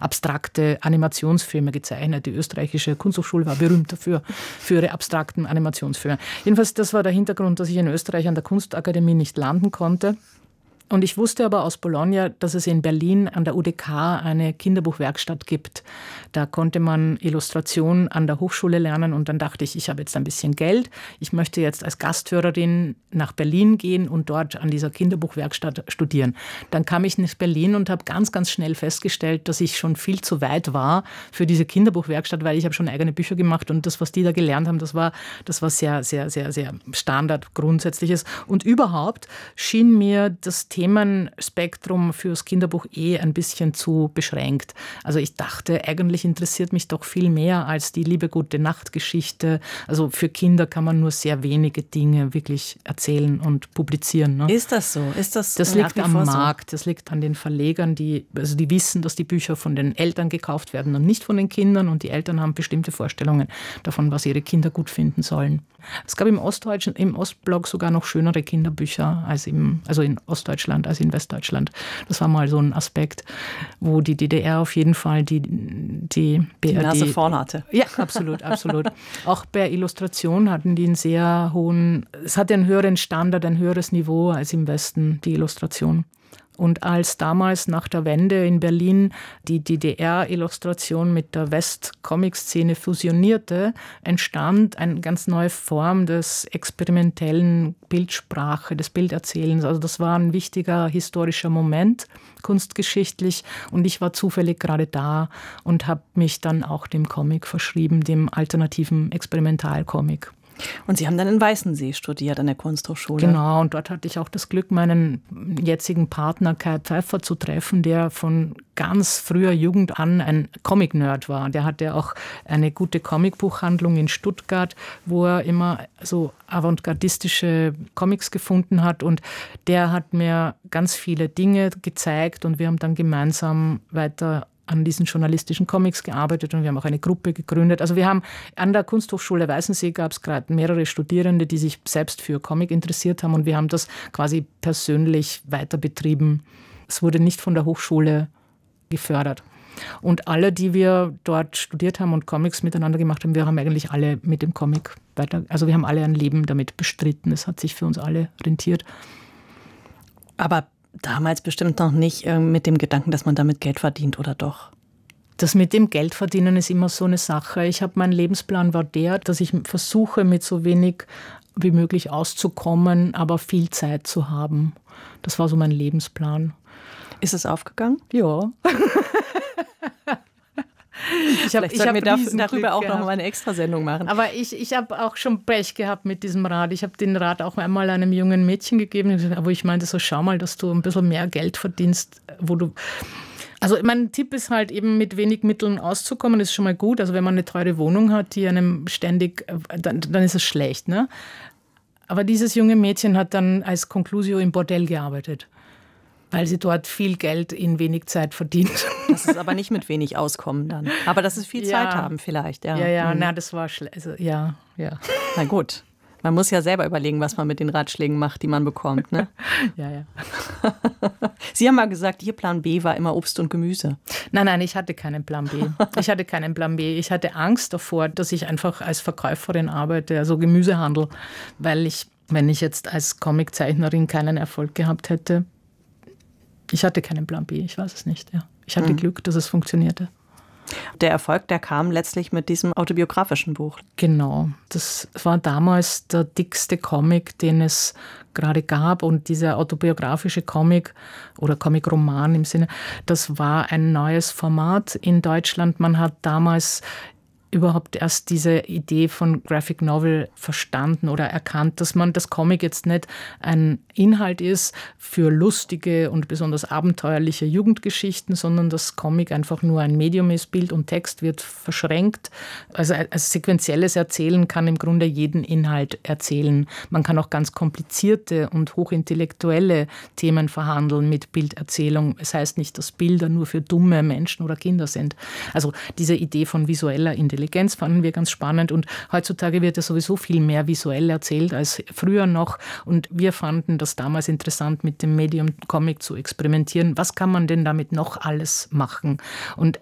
abstrakte Animationsfilme gezeichnet. Die österreichische Kunsthochschule war berühmt dafür, für ihre abstrakten Animationsfilme. Jedenfalls, das war der Hintergrund, dass ich in Österreich an der Kunstakademie nicht landen konnte. Und ich wusste aber aus Bologna, dass es in Berlin an der UDK eine Kinderbuchwerkstatt gibt. Da konnte man Illustration an der Hochschule lernen und dann dachte ich, ich habe jetzt ein bisschen Geld. Ich möchte jetzt als Gastführerin nach Berlin gehen und dort an dieser Kinderbuchwerkstatt studieren. Dann kam ich nach Berlin und habe ganz, ganz schnell festgestellt, dass ich schon viel zu weit war für diese Kinderbuchwerkstatt, weil ich habe schon eigene Bücher gemacht und das, was die da gelernt haben, das war sehr, sehr, sehr, sehr Standard, Grundsätzliches. Und überhaupt schien mir das Themenspektrum fürs Kinderbuch ein bisschen zu beschränkt. Also ich dachte, eigentlich interessiert mich doch viel mehr als die liebe gute Nachtgeschichte. Also für Kinder kann man nur sehr wenige Dinge wirklich erzählen und publizieren. Ne? Ist das so? Das liegt am Markt, das liegt an den Verlegern, die wissen, dass die Bücher von den Eltern gekauft werden und nicht von den Kindern und die Eltern haben bestimmte Vorstellungen davon, was ihre Kinder gut finden sollen. Es gab im Ostblock sogar noch schönere Kinderbücher als in Ostdeutschland als in Westdeutschland. Das war mal so ein Aspekt, wo die DDR auf jeden Fall die BRD... Nase vorn hatte. Ja, absolut, absolut. Auch bei Illustration hatten die einen sehr hohen... Es hatte einen höheren Standard, ein höheres Niveau als im Westen, die Illustration. Und als damals nach der Wende in Berlin die DDR-Illustration mit der West-Comic-Szene fusionierte, entstand eine ganz neue Form des experimentellen Bildsprache, des Bilderzählens. Also das war ein wichtiger historischer Moment, kunstgeschichtlich. Und ich war zufällig gerade da und habe mich dann auch dem Comic verschrieben, dem alternativen Experimentalcomic. Und Sie haben dann in Weißensee studiert an der Kunsthochschule. Genau, und dort hatte ich auch das Glück, meinen jetzigen Partner Kai Pfeiffer zu treffen, der von ganz früher Jugend an ein Comic-Nerd war. Der hatte auch eine gute Comicbuchhandlung in Stuttgart, wo er immer so avantgardistische Comics gefunden hat. Und der hat mir ganz viele Dinge gezeigt und wir haben dann gemeinsam weiter an diesen journalistischen Comics gearbeitet und wir haben auch eine Gruppe gegründet. Also wir haben an der Kunsthochschule Weißensee gab es gerade mehrere Studierende, die sich selbst für Comic interessiert haben und wir haben das quasi persönlich weiter betrieben. Es wurde nicht von der Hochschule gefördert. Und alle, die wir dort studiert haben und Comics miteinander gemacht haben, wir haben eigentlich alle mit dem Comic weiter, also wir haben alle ein Leben damit bestritten. Es hat sich für uns alle rentiert. Aber damals bestimmt noch nicht mit dem Gedanken, dass man damit Geld verdient, oder doch? Das mit dem Geldverdienen ist immer so eine Sache. Mein Lebensplan war der, dass ich versuche, mit so wenig wie möglich auszukommen, aber viel Zeit zu haben. Das war so mein Lebensplan. Ist es aufgegangen? Ja. Ich hab darüber auch noch mal eine Extrasendung machen. Aber ich habe auch schon Pech gehabt mit diesem Rat. Ich habe den Rat auch einmal einem jungen Mädchen gegeben, wo ich meinte, so schau mal, dass du ein bisschen mehr Geld verdienst, Also mein Tipp ist halt eben, mit wenig Mitteln auszukommen, das ist schon mal gut. Also wenn man eine teure Wohnung hat, die einem ständig, dann ist es schlecht, ne? Aber dieses junge Mädchen hat dann als Conclusio im Bordell gearbeitet, weil sie dort viel Geld in wenig Zeit verdient. Das ist aber nicht mit wenig Auskommen dann. Aber dass sie viel Zeit haben vielleicht. Ja, na, das war schlecht. Also, ja. Na gut. Man muss ja selber überlegen, was man mit den Ratschlägen macht, die man bekommt. Ne? Ja. Sie haben mal gesagt, Ihr Plan B war immer Obst und Gemüse. Nein, ich hatte keinen Plan B. Ich hatte Angst davor, dass ich einfach als Verkäuferin arbeite, also Gemüsehandel, weil wenn ich jetzt als Comiczeichnerin keinen Erfolg gehabt hätte, ich hatte keinen Plan B, ich weiß es nicht. Ja. Ich hatte Glück, dass es funktionierte. Der Erfolg, der kam letztlich mit diesem autobiografischen Buch. Genau, das war damals der dickste Comic, den es gerade gab. Und dieser autobiografische Comic oder Comic-Roman im Sinne, das war ein neues Format in Deutschland. Man hat damals überhaupt erst diese Idee von Graphic Novel verstanden oder erkannt, dass das Comic jetzt nicht ein Inhalt ist für lustige und besonders abenteuerliche Jugendgeschichten, sondern das Comic einfach nur ein Medium ist, Bild und Text wird verschränkt. Also als sequenzielles Erzählen kann im Grunde jeden Inhalt erzählen. Man kann auch ganz komplizierte und hochintellektuelle Themen verhandeln mit Bilderzählung. Es heißt nicht, dass Bilder nur für dumme Menschen oder Kinder sind. Also diese Idee von visueller Intelligenz fanden wir ganz spannend und heutzutage wird ja sowieso viel mehr visuell erzählt als früher noch und wir fanden das damals interessant, mit dem Medium Comic zu experimentieren. Was kann man denn damit noch alles machen? Und